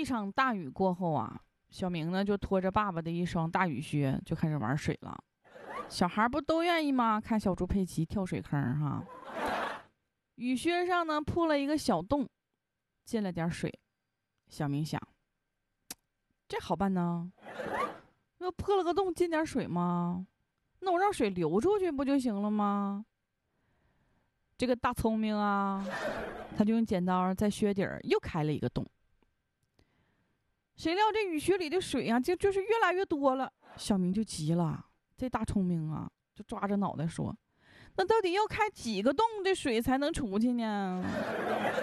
一场大雨过后啊，小明呢就拖着爸爸的一双大雨靴就开始玩水了。小孩不都愿意吗？看小猪佩奇跳水坑哈。雨靴上呢铺了一个小洞，进了点水。小明想，这好办呢，要破了个洞进点水吗？那我让水流出去不就行了吗？这个大聪明啊，他就用剪刀在靴底儿又开了一个洞。谁料这雨靴里的水啊，就是越来越多了。小明就急了，这大聪明啊，就抓着脑袋说：“那到底要开几个洞的水才能出去呢？”